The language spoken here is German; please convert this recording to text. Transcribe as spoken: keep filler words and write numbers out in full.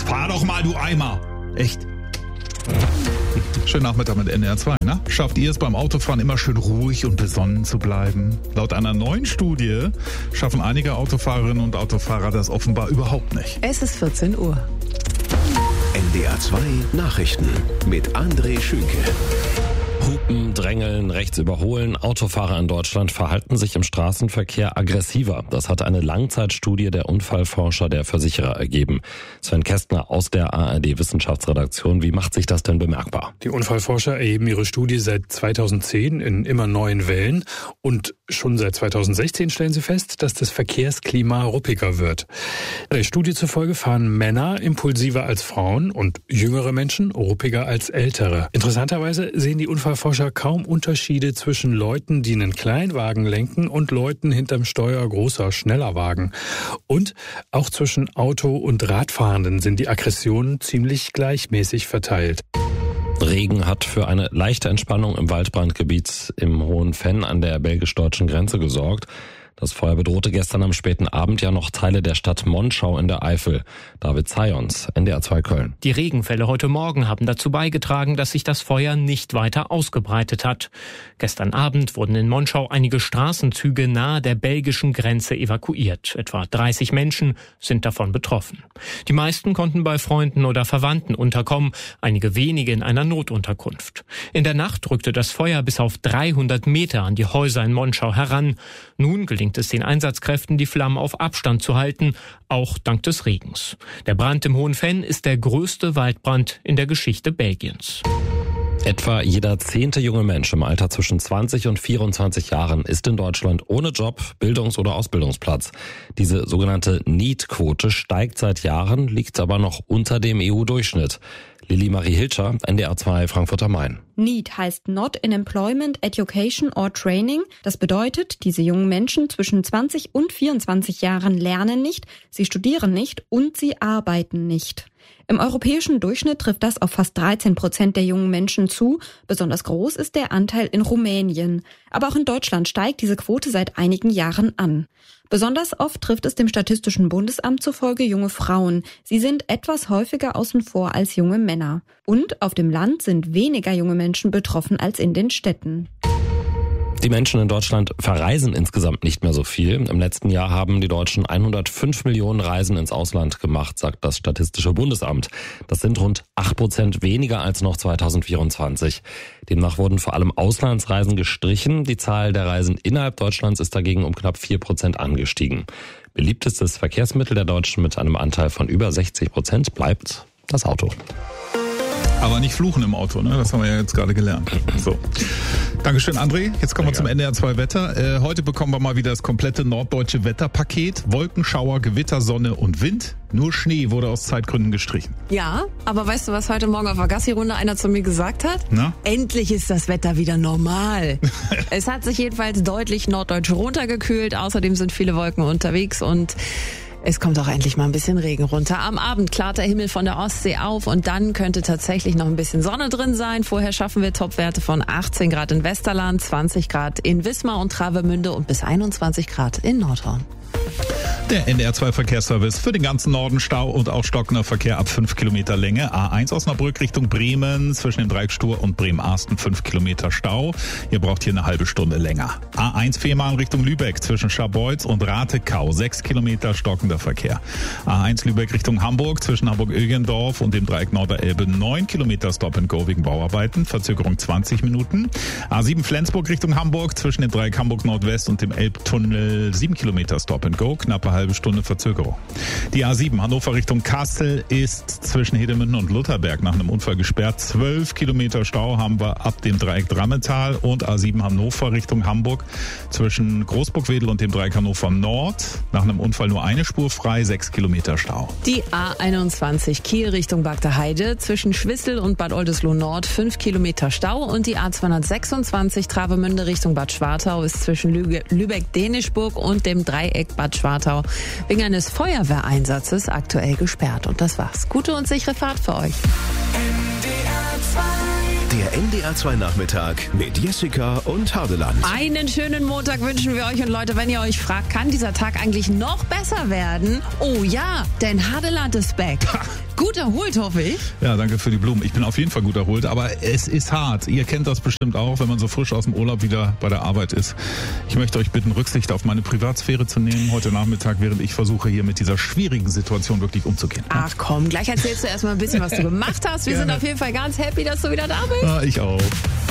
Fahr doch mal, du Eimer. Echt. Schönen Nachmittag mit N D R zwei, ne? Schafft ihr es beim Autofahren immer schön ruhig und besonnen zu bleiben? Laut einer neuen Studie schaffen einige Autofahrerinnen und Autofahrer das offenbar überhaupt nicht. Es ist vierzehn Uhr. N D R zwei Nachrichten mit André Schünke. Hupen, drängeln, rechts überholen. Autofahrer in Deutschland verhalten sich im Straßenverkehr aggressiver. Das hat eine Langzeitstudie der Unfallforscher der Versicherer ergeben. Sven Kästner aus der A R D-Wissenschaftsredaktion. Wie macht sich das denn bemerkbar? Die Unfallforscher erheben ihre Studie seit zweitausendzehn in immer neuen Wellen. Und schon seit zweitausendsechzehn stellen sie fest, dass das Verkehrsklima ruppiger wird. Der Studie zufolge fahren Männer impulsiver als Frauen und jüngere Menschen ruppiger als ältere. Interessanterweise sehen die Unfallforscher kaum Unterschiede zwischen Leuten, die einen Kleinwagen lenken, und Leuten hinterm Steuer großer, schneller Wagen. Und auch zwischen Auto- und Radfahrenden sind die Aggressionen ziemlich gleichmäßig verteilt. Regen hat für eine leichte Entspannung im Waldbrandgebiet im Hohen Venn an der belgisch-deutschen Grenze gesorgt. Das Feuer bedrohte gestern am späten Abend ja noch Teile der Stadt Monschau in der Eifel. David Zayons, N D R zwei Köln. Die Regenfälle heute Morgen haben dazu beigetragen, dass sich das Feuer nicht weiter ausgebreitet hat. Gestern Abend wurden in Monschau einige Straßenzüge nahe der belgischen Grenze evakuiert. Etwa dreißig Menschen sind davon betroffen. Die meisten konnten bei Freunden oder Verwandten unterkommen, einige wenige in einer Notunterkunft. In der Nacht rückte das Feuer bis auf dreihundert Meter an die Häuser in Monschau heran. Nun gelingt es den Einsatzkräften, die Flammen auf Abstand zu halten, auch dank des Regens. Der Brand im Hohen Venn ist der größte Waldbrand in der Geschichte Belgiens. Etwa jeder zehnte junge Mensch im Alter zwischen zwanzig und vierundzwanzig Jahren ist in Deutschland ohne Job, Bildungs- oder Ausbildungsplatz. Diese sogenannte Need-Quote steigt seit Jahren, liegt aber noch unter dem E U-Durchschnitt. Lili Marie Hilscher, N D R zwei Frankfurt am Main. Need heißt Not in Employment, Education or Training. Das bedeutet, diese jungen Menschen zwischen zwanzig und vierundzwanzig Jahren lernen nicht, sie studieren nicht und sie arbeiten nicht. Im europäischen Durchschnitt trifft das auf fast dreizehn Prozent der jungen Menschen zu. Besonders groß ist der Anteil in Rumänien. Aber auch in Deutschland steigt diese Quote seit einigen Jahren an. Besonders oft trifft es dem Statistischen Bundesamt zufolge junge Frauen. Sie sind etwas häufiger außen vor als junge Männer. Und auf dem Land sind weniger junge Menschen betroffen als in den Städten. Die Menschen in Deutschland verreisen insgesamt nicht mehr so viel. Im letzten Jahr haben die Deutschen hundertfünf Millionen Reisen ins Ausland gemacht, sagt das Statistische Bundesamt. Das sind rund acht Prozent weniger als noch zweitausendvierundzwanzig. Demnach wurden vor allem Auslandsreisen gestrichen. Die Zahl der Reisen innerhalb Deutschlands ist dagegen um knapp vier Prozent angestiegen. Beliebtestes Verkehrsmittel der Deutschen mit einem Anteil von über sechzig Prozent bleibt das Auto. Aber nicht fluchen im Auto, ne? Das haben wir ja jetzt gerade gelernt. So. Dankeschön, André. Jetzt kommen wir zum N D R zwei Wetter. Äh, heute bekommen wir mal wieder das komplette norddeutsche Wetterpaket. Wolkenschauer, Gewitter, Sonne und Wind. Nur Schnee wurde aus Zeitgründen gestrichen. Ja, aber weißt du, was heute Morgen auf der Gassi-Runde einer zu mir gesagt hat? Na? Endlich ist das Wetter wieder normal. Es hat sich jedenfalls deutlich norddeutsch runtergekühlt. Außerdem sind viele Wolken unterwegs und es kommt auch endlich mal ein bisschen Regen runter. Am Abend klart der Himmel von der Ostsee auf und dann könnte tatsächlich noch ein bisschen Sonne drin sein. Vorher schaffen wir Topwerte von achtzehn Grad in Westerland, zwanzig Grad in Wismar und Travemünde und bis einundzwanzig Grad in Nordhorn. Der N D R zwei Verkehrsservice für den ganzen Norden Stau und auch stockender Verkehr ab fünf Kilometer Länge. A eins Osnabrück Richtung Bremen zwischen dem Dreieck Stur und Bremen-Arsten fünf Kilometer Stau. Ihr braucht hier eine halbe Stunde länger. A eins Fehmarn Richtung Lübeck zwischen Scharbeutz und Ratekau sechs Kilometer stockender Verkehr. A eins Lübeck Richtung Hamburg zwischen Hamburg-Ögendorf und dem Dreieck Norderelbe neun Kilometer Stop-and-Go wegen Bauarbeiten. Verzögerung zwanzig Minuten. A sieben Flensburg Richtung Hamburg zwischen dem Dreieck Hamburg Nordwest und dem Elbtunnel sieben Kilometer Stop-and-Go. Knappe halbe Stunde Verzögerung. Die A sieben Hannover Richtung Kassel ist zwischen Hedemünden und Lutherberg nach einem Unfall gesperrt. zwölf Kilometer Stau haben wir ab dem Dreieck Drammetal und A sieben Hannover Richtung Hamburg zwischen Großburg-Wedel und dem Dreieck Hannover Nord. Nach einem Unfall nur eine Spur frei, sechs Kilometer Stau. Die A einundzwanzig Kiel Richtung Bagda Heide zwischen Schwissel und Bad Oldesloe Nord fünf Kilometer Stau und die A zweihundertsechsundzwanzig Travemünde Richtung Bad Schwartau ist zwischen Lü- Lübeck-Dänischburg und dem Dreieck Bad Schwartau wegen eines Feuerwehreinsatzes aktuell gesperrt. Und das war's. Gute und sichere Fahrt für euch. Der N D R zwei Nachmittag mit Jessica und Hadeland. Einen schönen Montag wünschen wir euch. Und Leute, wenn ihr euch fragt, kann dieser Tag eigentlich noch besser werden? Oh ja, denn Hadeland ist back. Gut erholt, hoffe ich. Ja, danke für die Blumen. Ich bin auf jeden Fall gut erholt, aber es ist hart. Ihr kennt das bestimmt auch, wenn man so frisch aus dem Urlaub wieder bei der Arbeit ist. Ich möchte euch bitten, Rücksicht auf meine Privatsphäre zu nehmen heute Nachmittag, während ich versuche, hier mit dieser schwierigen Situation wirklich umzugehen. Ach komm, gleich erzählst du erstmal ein bisschen, was du gemacht hast. Wir Gerne. sind auf jeden Fall ganz happy, dass du wieder da bist. Ja, ich auch.